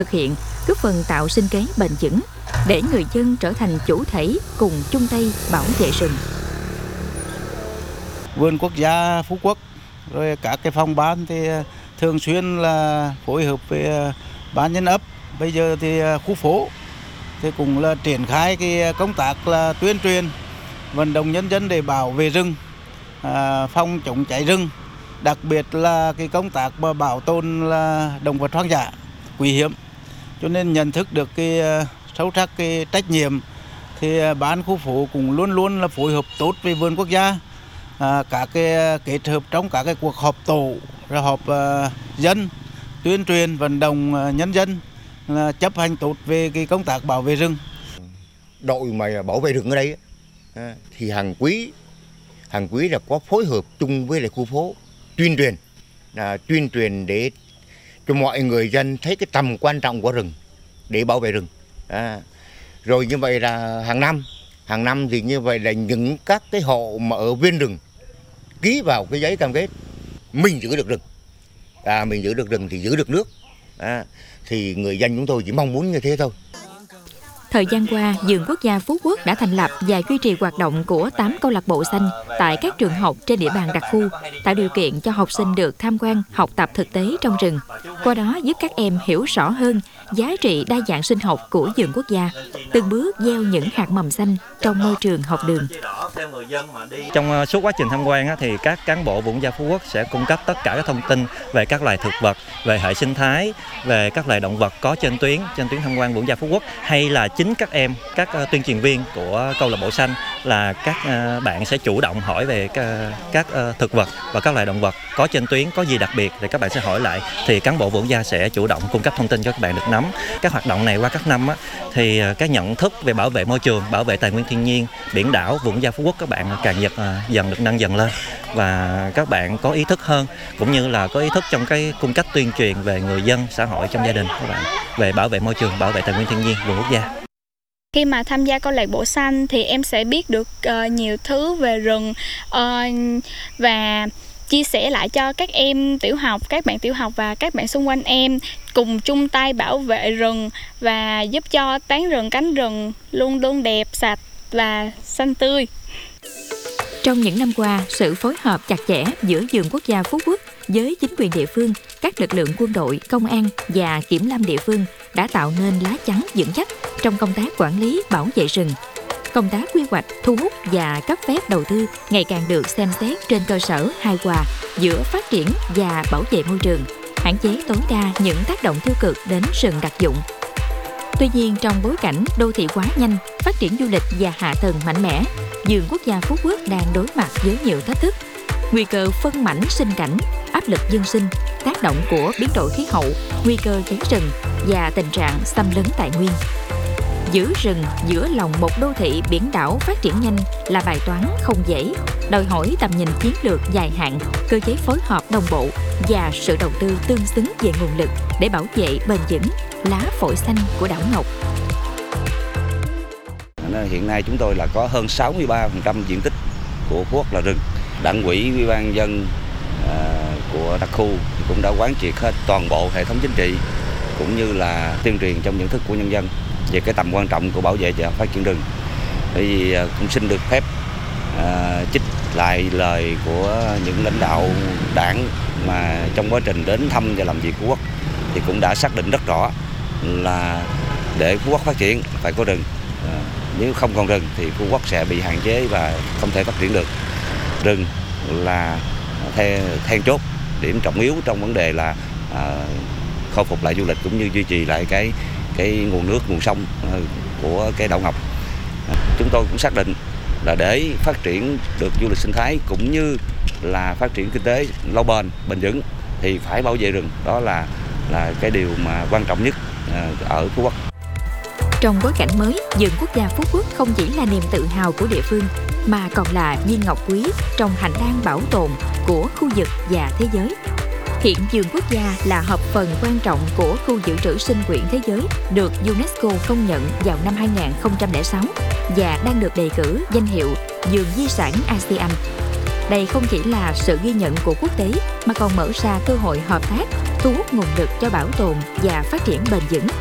thực hiện, góp phần tạo sinh kế bền vững để người dân trở thành chủ thể cùng chung tay bảo vệ rừng. Vườn quốc gia Phú Quốc rồi các cái phòng ban thì thường xuyên là phối hợp với ban nhân ấp, bây giờ thì khu phố thì cũng là triển khai cái công tác là tuyên truyền vận động nhân dân để bảo vệ rừng, phòng chống cháy rừng, đặc biệt là cái công tác bảo tồn là động vật hoang dã quý hiếm. Cho nên nhận thức được cái sâu sắc cái trách nhiệm thì ban khu phố cũng luôn luôn là phối hợp tốt với vườn quốc gia, các cái kết hợp trong các cái cuộc họp tổ, rồi họp dân, tuyên truyền vận động nhân dân là chấp hành tốt về cái công tác bảo vệ rừng. Đội mà bảo vệ rừng ở đây thì hàng quý là có phối hợp chung với lại khu phố tuyên truyền để cho mọi người dân thấy cái tầm quan trọng của rừng để bảo vệ rừng. Rồi như vậy là hàng năm thì như vậy là những các cái hộ mà ở ven rừng ký vào cái giấy cam kết mình giữ được rừng, mình giữ được rừng thì giữ được nước, thì người dân chúng tôi chỉ mong muốn như thế thôi. Thời gian qua, Vườn Quốc gia Phú Quốc đã thành lập và duy trì hoạt động của 8 câu lạc bộ xanh tại các trường học trên địa bàn đặc khu, tạo điều kiện cho học sinh được tham quan, học tập thực tế trong rừng. Qua đó giúp các em hiểu rõ hơn giá trị đa dạng sinh học của vườn quốc gia, từng bước gieo những hạt mầm xanh trong môi trường học đường. Trong suốt quá trình tham quan thì các cán bộ Vườn Quốc gia Phú Quốc sẽ cung cấp tất cả các thông tin về các loài thực vật, về hệ sinh thái, về các loài động vật có trên tuyến tham quan Vườn Quốc gia Phú Quốc, hay là chính các em, các tuyên truyền viên của câu lạc bộ xanh là các bạn sẽ chủ động hỏi về các thực vật và các loài động vật có trên tuyến có gì đặc biệt thì các bạn sẽ hỏi lại, thì cán bộ Vườn Quốc gia sẽ chủ động cung cấp thông tin cho các bạn được nắm. Các hoạt động này qua các năm thì cái nhận thức về bảo vệ môi trường, bảo vệ tài nguyên thiên nhiên, biển đảo Vườn Quốc gia Phú Quốc các bạn càng dần được nâng dần lên, và các bạn có ý thức hơn, cũng như là có ý thức trong cái cung cách tuyên truyền về người dân, xã hội trong gia đình các bạn về bảo vệ môi trường, bảo vệ tài nguyên thiên nhiên Vườn Quốc gia. Khi mà tham gia câu lạc bộ xanh thì em sẽ biết được nhiều thứ về rừng và chia sẻ lại cho các em tiểu học, các bạn tiểu học và các bạn xung quanh em cùng chung tay bảo vệ rừng và giúp cho tán rừng, cánh rừng luôn luôn đẹp, sạch và xanh tươi. Trong những năm qua, sự phối hợp chặt chẽ giữa Vườn Quốc gia Phú Quốc với chính quyền địa phương, các lực lượng quân đội, công an và kiểm lâm địa phương đã tạo nên lá chắn vững chắc trong công tác quản lý bảo vệ rừng. Công tác quy hoạch, thu hút và cấp phép đầu tư ngày càng được xem xét trên cơ sở hài hòa giữa phát triển và bảo vệ môi trường, hạn chế tối đa những tác động tiêu cực đến rừng đặc dụng. Tuy nhiên, trong bối cảnh đô thị hóa nhanh, phát triển du lịch và hạ tầng mạnh mẽ, Vườn Quốc gia Phú Quốc đang đối mặt với nhiều thách thức. Nguy cơ phân mảnh sinh cảnh, áp lực dân sinh, tác động của biến đổi khí hậu, nguy cơ cháy rừng và tình trạng xâm lấn tài nguyên. Giữ rừng giữa lòng một đô thị biển đảo phát triển nhanh là bài toán không dễ, đòi hỏi tầm nhìn chiến lược dài hạn, cơ chế phối hợp đồng bộ và sự đầu tư tương xứng về nguồn lực để bảo vệ bền vững lá phổi xanh của đảo Ngọc. Hiện nay chúng tôi là có hơn 63% diện tích của Phú Quốc là rừng. Đảng ủy, Ủy ban dân của đặc khu cũng đã quán triệt hết toàn bộ hệ thống chính trị cũng như là tuyên truyền trong nhận thức của nhân dân về cái tầm quan trọng của bảo vệ và phát triển rừng. Thì cũng xin được phép trích lại lời của những lãnh đạo đảng mà trong quá trình đến thăm và làm việc Phú Quốc thì cũng đã xác định rất rõ là để Phú Quốc phát triển phải có rừng. Nếu không còn rừng thì Phú Quốc sẽ bị hạn chế và không thể phát triển được. Rừng là then chốt, điểm trọng yếu trong vấn đề là khôi phục lại du lịch cũng như duy trì lại cái nguồn nước, nguồn sông của cái đảo Ngọc. Chúng tôi cũng xác định là để phát triển được du lịch sinh thái cũng như là phát triển kinh tế lâu bền, bền vững thì phải bảo vệ rừng. Đó là cái điều mà quan trọng nhất ở Phú Quốc. Trong bối cảnh mới, Vườn Quốc gia Phú Quốc không chỉ là niềm tự hào của địa phương mà còn là viên ngọc quý trong hành lang bảo tồn của khu vực và thế giới. Hiện Vườn Quốc gia là hợp phần quan trọng của khu dự trữ sinh quyển thế giới, được UNESCO công nhận vào năm 2006 và đang được đề cử danh hiệu Vườn Di sản ASEAN. Đây không chỉ là sự ghi nhận của quốc tế mà còn mở ra cơ hội hợp tác thu hút nguồn lực cho bảo tồn và phát triển bền vững.